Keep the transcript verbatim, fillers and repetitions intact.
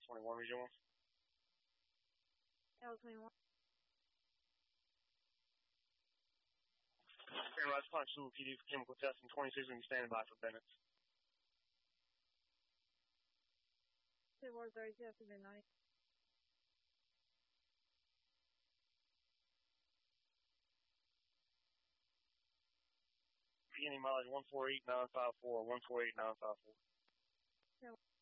twenty-one, Region one. L twenty-one. Grand Rise Punch, Louis P D for chemical testing. twenty-six when you're standing by for Bennett. two four thirty-two after midnight. Beginning mileage one four eight nine five four, one four eight nine five four.